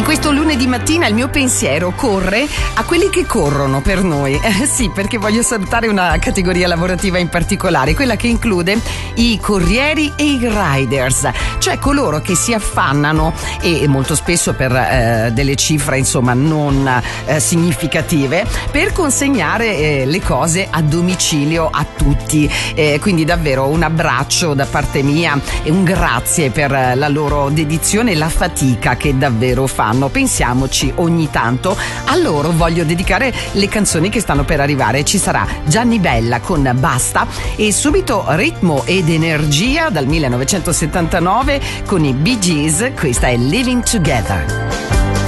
questo lunedì mattina il mio pensiero corre a quelli che corrono per noi. Sì, perché voglio salutare una categoria lavorativa in particolare, quella che include i corrieri e i riders, cioè coloro che si affannano e molto spesso per delle cifre insomma non significative per consegnare le cose a domicilio a tutti. Quindi davvero un abbraccio da parte mia e un grazie per la loro dedizione e la fatica che davvero fanno. Pensiamoci ogni tanto. A loro voglio dedicare le canzoni che stanno per arrivare. Ci sarà Gianni Bella con Basta e subito Ritmo ed Energia dal 1979 con i Bee Gees. Questa è Living Together.